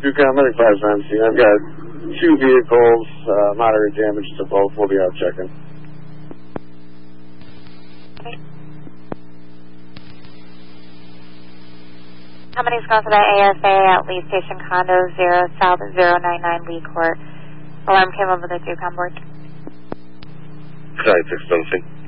Yukon Medic 517. I've got 2 vehicles, moderate damage to both. We'll be out checking. Okay. Company's going for that ASA at Lee Station Condo 0 South 099 Lee Court. Alarm came over the Yukon board. Side 6 something.